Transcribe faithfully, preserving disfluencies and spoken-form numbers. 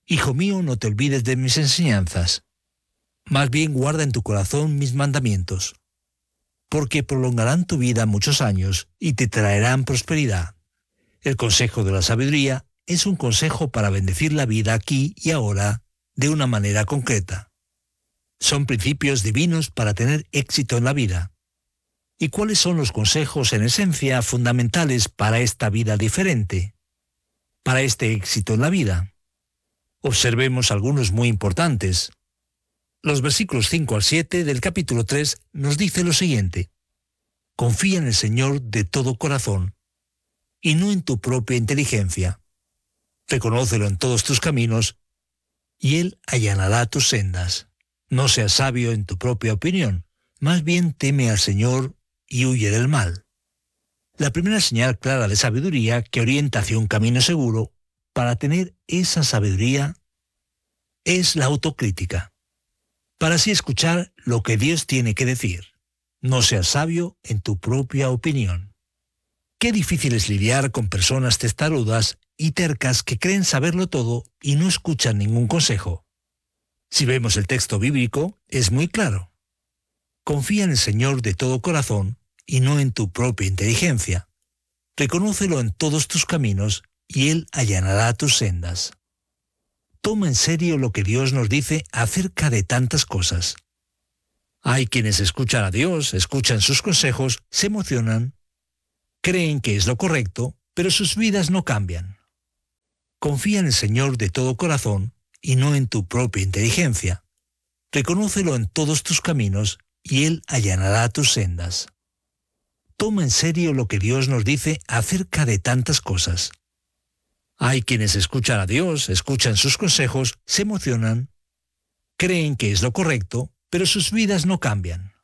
Hijo mío, no te olvides de mis enseñanzas. Más bien guarda en tu corazón mis mandamientos, porque prolongarán tu vida muchos años y te traerán prosperidad. El consejo de la sabiduría es un consejo para bendecir la vida aquí y ahora de una manera concreta. Son principios divinos para tener éxito en la vida. ¿Y cuáles son los consejos en esencia fundamentales para esta vida diferente? Para este éxito en la vida. Observemos algunos muy importantes. Los versículos cinco al siete del capítulo tres nos dice lo siguiente: confía en el Señor de todo corazón, y no en tu propia inteligencia. Reconócelo en todos tus caminos, y Él allanará tus sendas. No seas sabio en tu propia opinión, más bien teme al Señor y huye del mal. La primera señal clara de sabiduría que orienta hacia un camino seguro, para tener esa sabiduría, es la autocrítica. Para así escuchar lo que Dios tiene que decir. No seas sabio en tu propia opinión. Qué difícil es lidiar con personas testarudas y tercas que creen saberlo todo y no escuchan ningún consejo. Si vemos el texto bíblico, es muy claro. Confía en el Señor de todo corazón y no en tu propia inteligencia. Reconócelo en todos tus caminos y Él allanará tus sendas. Toma en serio lo que Dios nos dice acerca de tantas cosas. Hay quienes escuchan a Dios, escuchan sus consejos, se emocionan, creen que es lo correcto, pero sus vidas no cambian. Confía en el Señor de todo corazón y no en tu propia inteligencia. Reconócelo en todos tus caminos y Él allanará tus sendas. Toma en serio lo que Dios nos dice acerca de tantas cosas. Hay quienes escuchan a Dios, escuchan sus consejos, se emocionan, creen que es lo correcto, pero sus vidas no cambian.